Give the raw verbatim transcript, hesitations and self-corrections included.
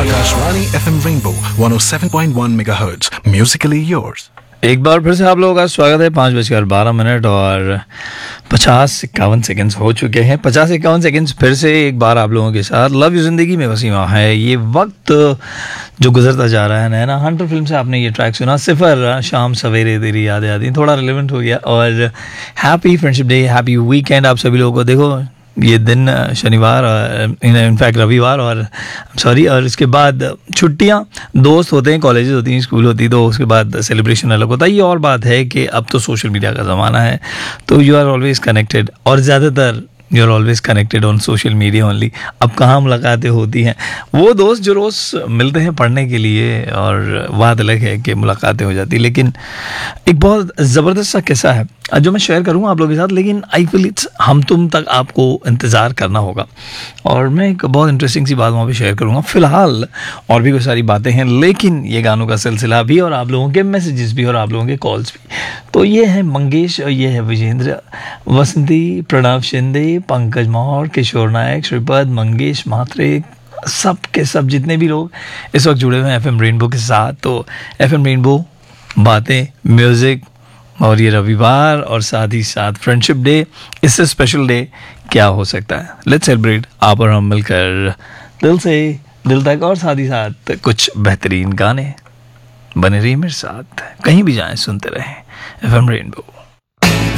Akashvani F M Rainbow one oh seven point one megahertz. Musically yours. एक बार फिर से आप लोगों का स्वागत है। पाँच बजकर बारह मिनट और पचास इक्यावन सेकेंड्स हो चुके हैं। पचास इक्यावन सेकेंड्स फिर से एक बार आप लोगों के साथ लव यू जिंदगी में वसीमा है। ये वक्त जो गुजरता जा रहा है, नैना हंटर फिल्म से आपने ये ट्रैक सुना, सिफर शाम सवेरे तेरी यादें आती, थोड़ा रिलेवेंट हो गया। और happy friendship day, happy weekend आप सभी लोगों को। देखो ये दिन शनिवार, इनफैक्ट रविवार और सॉरी और इसके बाद छुट्टियां, दोस्त होते हैं, कॉलेजेस होती हैं, स्कूल होती है, तो उसके बाद सेलिब्रेशन अलग होता है। ये और बात है कि अब तो सोशल मीडिया का ज़माना है, तो यू आर ऑलवेज कनेक्टेड और ज़्यादातर you are always connected on social media only. अब कहाँ मुलाकातें होती हैं, वो दोस्त जो रोज़ मिलते हैं पढ़ने के लिए, और बात अलग है कि मुलाकातें हो जाती। लेकिन एक बहुत ज़बरदस्त सा किस्सा है जो मैं शेयर करूँगा आप लोगों के साथ, लेकिन आई फील इट्स हम तुम तक आपको इंतज़ार करना होगा। और मैं एक बहुत इंटरेस्टिंग सी बात वहाँ पे शेयर करूँगा। फ़िलहाल और भी कुछ सारी बातें हैं, लेकिन ये गानों का सिलसिला भी, और आप लोगों के मैसेजेस भी, और आप लोगों के कॉल्स भी। तो ये है मंगेश, और ये है विजेंद्र, वसंती, प्रणव शिंदे, पंकज मौर्य, किशोर नायक, श्रीपद, मंगेश मात्रे, सब के सब जितने भी लोग इस वक्त जुड़े हुए हैं एफ एम रेनबो के साथ। तो एफ एम रेनबो, बातें, म्यूज़िक, और ये रविवार और साथ ही साथ फ्रेंडशिप डे। इससे स्पेशल डे क्या हो सकता है। लेट्स सेलिब्रेट आप और हम मिलकर दिल से दिल तक, और साथ ही साथ कुछ बेहतरीन गाने। बने रहिए मेरे साथ, कहीं भी जाएं सुनते रहें एफ एम रेनबो।